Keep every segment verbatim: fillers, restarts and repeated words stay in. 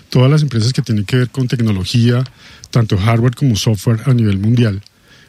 todas las empresas que tienen que ver con tecnología, tanto hardware como software a nivel mundial,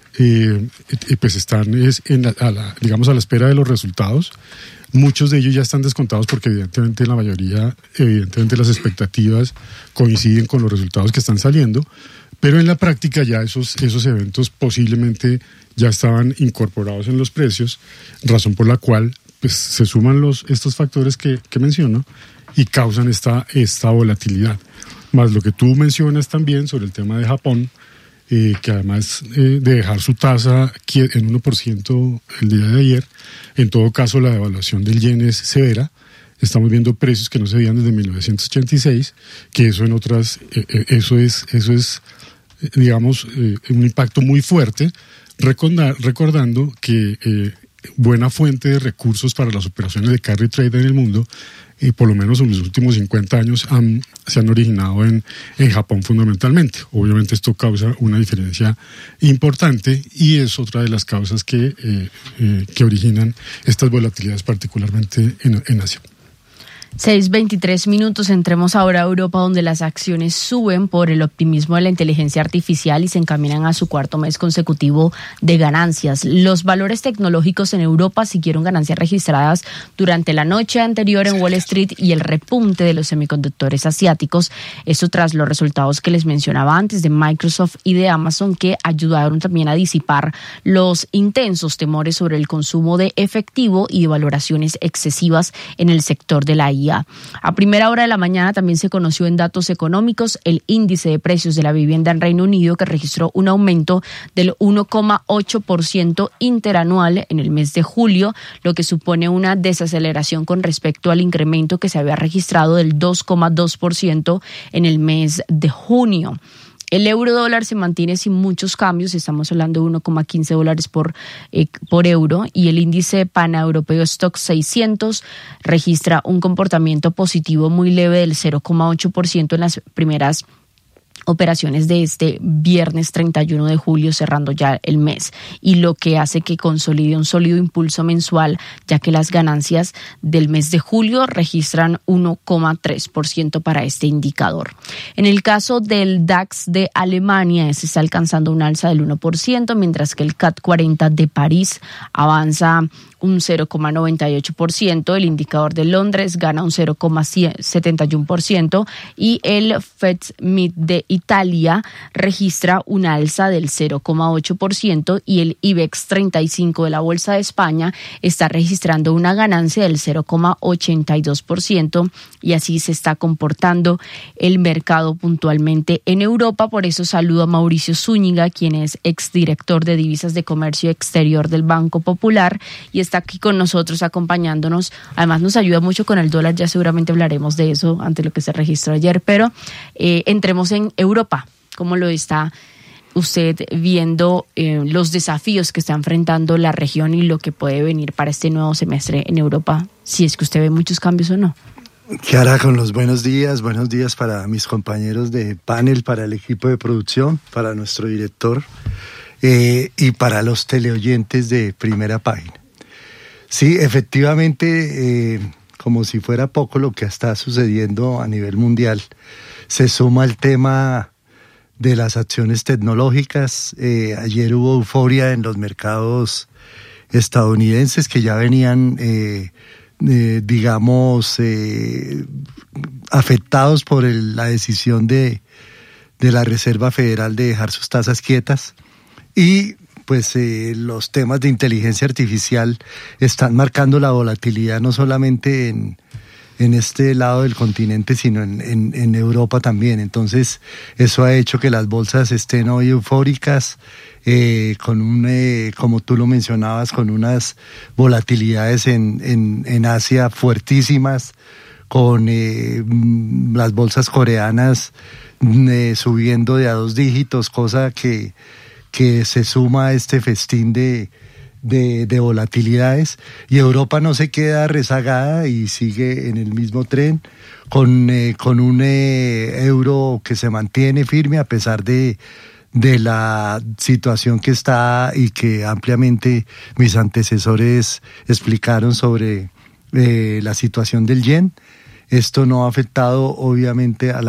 eh, eh, pues están es en la, a la, digamos, a la espera de los resultados. Muchos de ellos ya están descontados porque evidentemente la mayoría, evidentemente las expectativas coinciden con los resultados que están saliendo, pero en la práctica ya esos, esos eventos posiblemente ya estaban incorporados en los precios, razón por la cual pues, se suman los, estos factores que, que menciono y causan esta, esta volatilidad. Más lo que tú mencionas también sobre el tema de Japón, Eh, que además eh, de dejar su tasa en uno por ciento el día de ayer, en todo caso la devaluación del yen es severa. Estamos viendo precios que no se veían desde mil novecientos ochenta y seis, que eso en otras, eh, eh, eso es, eso es eh, digamos, eh, un impacto muy fuerte, recordar, recordando que eh, buena fuente de recursos para las operaciones de carry trade en el mundo, y por lo menos en los últimos cincuenta años han, se han originado en, en Japón fundamentalmente. Obviamente esto causa una diferencia importante y es otra de las causas que, eh, eh, que originan estas volatilidades particularmente en, en Asia. seis veintitrés minutos, entremos ahora a Europa, donde las acciones suben por el optimismo de la inteligencia artificial y se encaminan a su cuarto mes consecutivo de ganancias. Los valores tecnológicos en Europa siguieron ganancias registradas durante la noche anterior en Wall Street y el repunte de los semiconductores asiáticos. Esto tras los resultados que les mencionaba antes de Microsoft y de Amazon, que ayudaron también a disipar los intensos temores sobre el consumo de efectivo y de valoraciones excesivas en el sector de la I A. A primera hora de la mañana también se conoció en datos económicos el índice de precios de la vivienda en Reino Unido, que registró un aumento del uno coma ocho por ciento interanual en el mes de julio, lo que supone una desaceleración con respecto al incremento que se había registrado del dos coma dos por ciento en el mes de junio. El euro dólar se mantiene sin muchos cambios, estamos hablando de uno coma quince dólares por, eh, por euro, y el índice paneuropeo Stock seiscientos registra un comportamiento positivo muy leve del cero coma ocho por ciento en las primeras operaciones de este viernes treinta y uno de julio, cerrando ya el mes, y lo que hace que consolide un sólido impulso mensual, ya que las ganancias del mes de julio registran uno coma tres por ciento para este indicador. En el caso del DAX de Alemania, ese está alcanzando un alza del uno por ciento, mientras que el C A C cuarenta de París avanza un cero coma noventa y ocho por ciento, el indicador de Londres gana un cero coma setenta y uno por ciento y el FTSE de Italia registra un alza del cero coma ocho por ciento y el IBEX treinta y cinco de la Bolsa de España está registrando una ganancia del cero coma ochenta y dos por ciento, y así se está comportando el mercado puntualmente en Europa. Por eso saludo a Mauricio Zúñiga, quien es exdirector de Divisas de Comercio Exterior del Banco Popular y está aquí con nosotros acompañándonos. Además nos ayuda mucho con el dólar, ya seguramente hablaremos de eso ante lo que se registró ayer, pero eh, entremos en Europa. ¿Cómo lo está usted viendo eh, los desafíos que está enfrentando la región y lo que puede venir para este nuevo semestre en Europa, si es que usted ve muchos cambios o no? Kiara, con los buenos días, buenos días para mis compañeros de panel, para el equipo de producción, para nuestro director eh, y para los teleoyentes de Primera Página. Sí, efectivamente, eh, como si fuera poco lo que está sucediendo a nivel mundial, se suma el tema de las acciones tecnológicas. Eh, ayer hubo euforia en los mercados estadounidenses que ya venían, eh, eh, digamos, eh, afectados por el, la decisión de, de la Reserva Federal de dejar sus tasas quietas, y pues eh, los temas de inteligencia artificial están marcando la volatilidad no solamente en, en este lado del continente, sino en, en, en Europa también. Entonces eso ha hecho que las bolsas estén hoy eufóricas, eh, con un, eh, como tú lo mencionabas, con unas volatilidades en, en, en Asia fuertísimas, con eh, las bolsas coreanas eh, subiendo de a dos dígitos, cosa que que se suma a este festín de, de, de volatilidades, y Europa no se queda rezagada y sigue en el mismo tren con, eh, con un eh, euro que se mantiene firme a pesar de, de la situación que está y que ampliamente mis antecesores explicaron sobre eh, la situación del yen. Esto no ha afectado obviamente a la